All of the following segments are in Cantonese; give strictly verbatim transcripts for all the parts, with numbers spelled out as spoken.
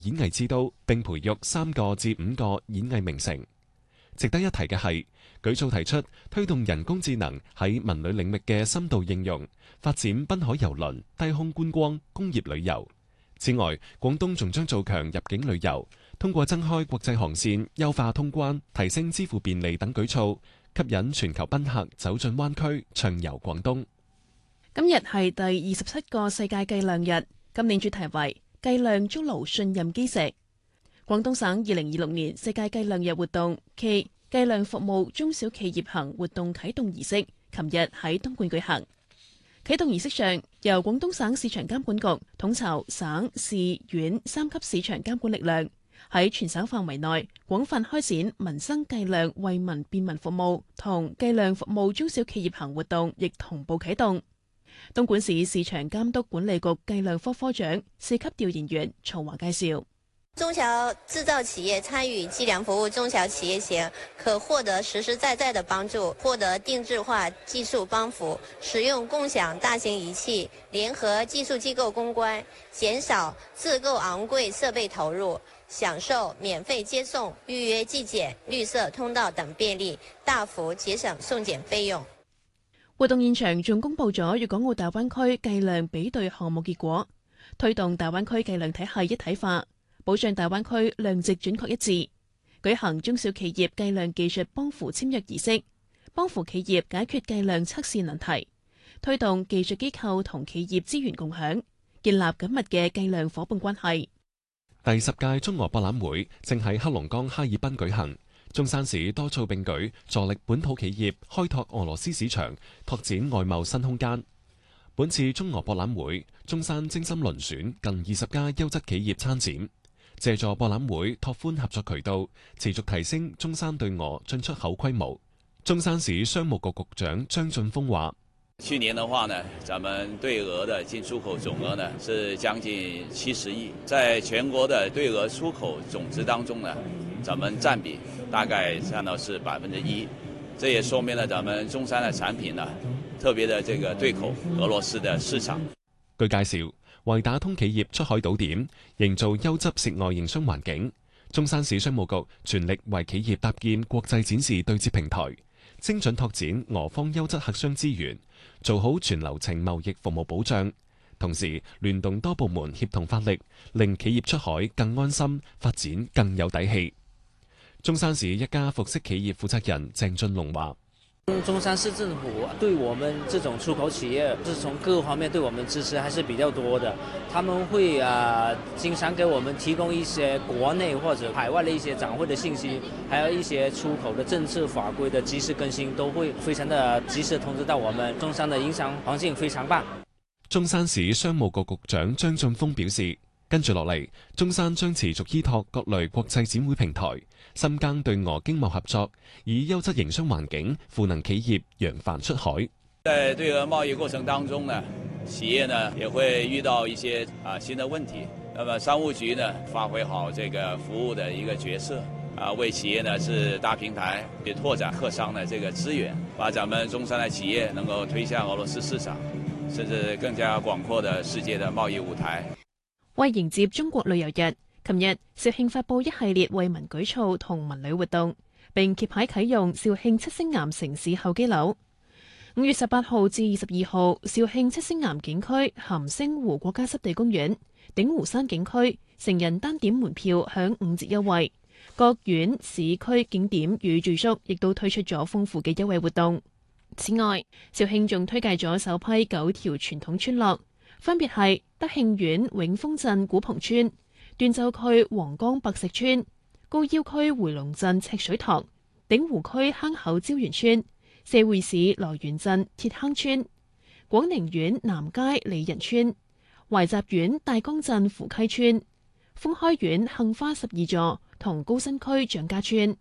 演藝之都，並培育三個至五個演藝名城。值得一提嘅係，舉措提出推動人工智能喺文旅領域嘅深度應用，發展濱海郵輪、低空觀光、工業旅遊。此外，廣東仲將做強入境旅遊，通過增開國際航線、優化通關、提升支付便利等舉措，吸引全球賓客走進灣區，暢遊廣東。 今日係第二十七個世界計量日，今年主題為計量築牢信任基石。廣東省二零二六年世界計量日活動暨計量服務中小企業行活動啟動儀式，琴日喺東莞舉行。啟動儀式上，由廣東省市場監管局統籌省、市、縣三級市場監管力量，喺全省範圍內廣泛開展民生計量為民便民服務同計量服務中小企業行活動，亦同步啟動。東莞市市場監督管理局計量科科長、四級調研員曹華介紹。 中小製造企業參與計量服務中小企業前，可獲得實實在在的幫助，獲得定制化技術幫扶，使用共享大型儀器，聯合技術機構攻關，減少自購昂貴設備投入，享受免費接送、預約寄檢、綠色通道等便利，大幅節省送檢費用。 活動現場仲公布咗粵港澳大灣區計量比對項目結果，推動大灣區計量體系一體化，保障大灣區量值準確一致。舉行中小企業計量技術幫扶簽約儀式，幫扶企業解決計量測試難題，推動技術機構同企業資源共享，建立緊密嘅計量夥伴關係。 第十屆中俄博覽會正喺黑龍江哈爾濱舉行。中山市多措並舉，助力本土企業開拓俄羅斯市場，拓展外貿新空間。本次中俄博覽會，中山精心遴選近二十家優質企業參展，借助博覽會拓寬合作渠道，持續提升中山對俄進出口規模。中山市商務局局長張俊峰話： 去年的話呢，咱們對俄的進出口總額呢是將近七十億，在全國的對俄出口總值當中呢，咱們佔比大概佔到是百分之一，這也說明了咱們中山的產品呢，特別的這個對口俄羅斯的市場。 據介紹，為打通企業出海島點，營造優質涉外營商環境，中山市商務局全力為企業搭建國際展示對接平台，精準拓展俄方優質客商資源，做好全流程貿易服務保障，同時聯動多部門協同發力，令企業出海更安心，發展更有底氣。中山市一家服飾企業負責人鄭俊龍話： 中山市政府對我們這種出口企業，是從各個方面對我們支持還是比較多的。他們會啊，經常給我們提供一些國內或者海外的一些展會的信息，還有一些出口的政策法規的及時更新，都會非常的及時通知到我們。中山的營商環境非常棒。 中山市商務局局長張俊峰表示，跟住落嚟，中山將持續依託各類國際展會平台，深耕對俄經貿合作，以優質營商環境賦能企業揚帆出海。 在對俄貿易過程當中呢，企業呢也會遇到一些啊新的問題，那麼商務局呢發揮好這個服務的一個角色，啊為企業呢是大平台，也拓展客商的這個資源，把咱們中山的企業能夠推向俄羅斯市場，甚至更加廣闊的世界的貿易舞台。 為迎接中國旅遊日，琴日肇慶發佈一系列惠民舉措同文旅活動，並揭牌啟用肇慶七星岩城市候機樓。五月十八號至二十二號，肇慶七星岩景區咸星湖國家濕地公園、鼎湖山景區成人單點門票享五折優惠，各縣市區景點與住宿亦都推出咗豐富嘅優惠活動。此外，肇慶仲推介咗首批九條傳統村落，分別係德慶縣永豐鎮古蓬村、端州區黃岡白石村、高要區回龍鎮赤水塘、鼎湖區坑口招園村、社會市羅源鎮鐵坑村、廣寧縣南街李仁村、懷集縣大江鎮扶溪村、豐開縣杏花十二座同高新區蔣家村。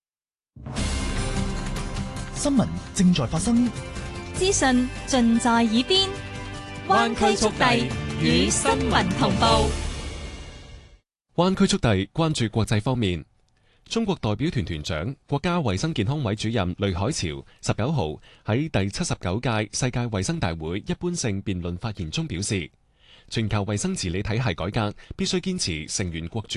新聞正在發生， 資訊盡在耳邊，灣區速遞與新聞同步。 灣區速遞關注國際方面，中國代表團團長、國家衛生健康委主任雷海潮十九號喺第七十九屆世界衛生大會一般性辯論發言中表示， 全球衛生治理體系改革必須堅持成員國主